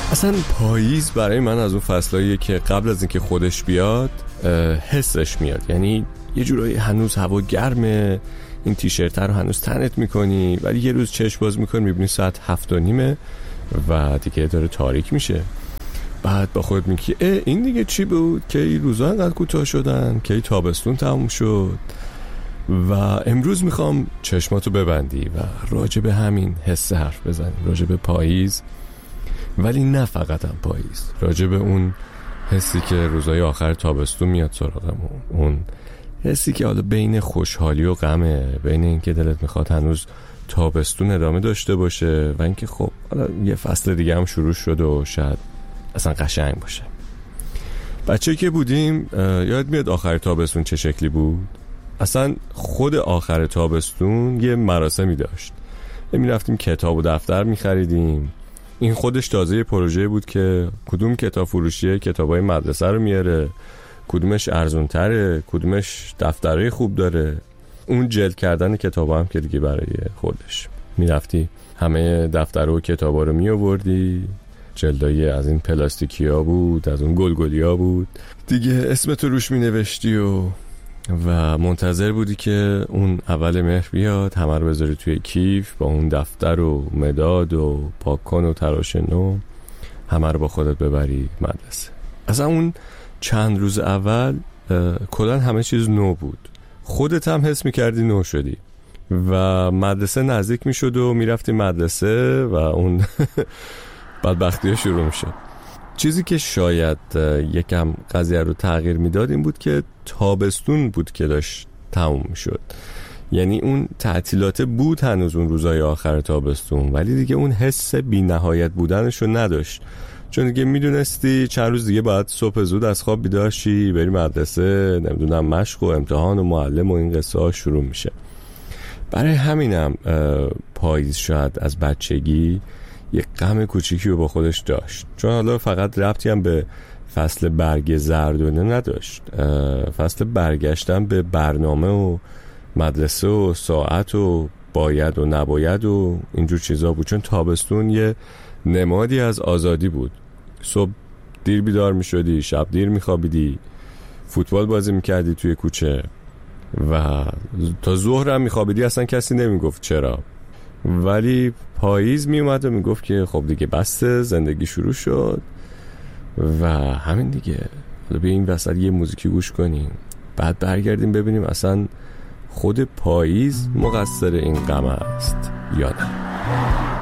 اصلا پاییز برای من از اون فصلاییه که قبل از اینکه خودش بیاد حسش میاد. یعنی یه جورایی هنوز هوا گرمه، این تیشرت رو هنوز تنت میکنی، ولی یه روز چشم باز میکنی میبینی ساعت 7:30 و دیگه داره تاریک میشه. بعد با خود میگی این دیگه چی بود که این روزا انقدر کوتاه شدن، که این تابستون تموم شد و امروز میخوام چشماتو ببندی و راجع به همین حس حرف بزنیم، راجع به پاییز، ولی نه فقط هم پاییز، راجع به اون حسی که روزای آخر تابستون میاد سراغمون، اون حسی که حالا بین خوشحالی و غمه، بین این که دلت میخواد هنوز تابستون ادامه داشته باشه و اینکه خب حالا یه فصل دیگه هم شروع شده و شاید اصلا قشنگ باشه. بچه که بودیم یاد میاد آخر تابستون چه شکلی بود؟ اصلا خود آخر تابستون یه مراسمی داشت. میرفتیم کتاب و دفتر میخریدیم. این خودش تازه پروژه بود که کدوم کتاب فروشیه کتابای مدرسه رو میاره، کدومش ارزون تره، کدومش دفترهای خوب داره. اون جلد کردن کتابا هم که دیگه برای خودش میرفتی همه دفتر و کتابا رو میآوردی، جلدای از این پلاستیکی ها بود، از اون گلگلی ها بود دیگه، اسمتو روش مینوشتی و منتظر بودی که اون اول مهر بیاد، همه رو بذاری توی کیف با اون دفتر و مداد و پاکن و تراش نو، همه رو با خودت ببری مدرسه. اصلا اون چند روز اول کلاً همه چیز نو بود، خودت هم حس میکردی نو شدی و مدرسه نزدیک میشد و میرفتی مدرسه و اون بدبختی شروع میشد. چیزی که شاید یکم قضیه رو تغییر میداد این بود که تابستون بود که داشت تموم میشد. یعنی اون تعطیلات بود هنوز اون روزای آخر تابستون، ولی دیگه اون حس بی نهایت بودنش رو نداشت، چون دیگه میدونستی چند روز دیگه باید صبح زود از خواب بیدار شی، بری مدرسه، نمیدونم مشق و امتحان و معلم و این قصه ها شروع میشه. برای همینم پاییز شاید از بچگی یک غم کوچیکی رو با خودش داشت، چون حالا فقط ربطی هم به فصل برگ زردونه نداشت، فصل برگشتن به برنامه و مدرسه و ساعت و باید و نباید و اینجور چیزا بود. چون تابستون یه نمادی از آزادی بود. صبح دیر بیدار می شدی، شب دیر می خوابیدی، فوتبال بازی می کردی توی کوچه و تا ظهر هم می خوابیدی، اصلا کسی نمی گفت چرا. ولی پاییز می اومد و می گفت که خب دیگه بسته، زندگی شروع شد و همین دیگه. حالا بیا این وسط یه موزیکی گوش کنیم، بعد برگردیم ببینیم اصلا خود پاییز مقصر این غم است یا نه.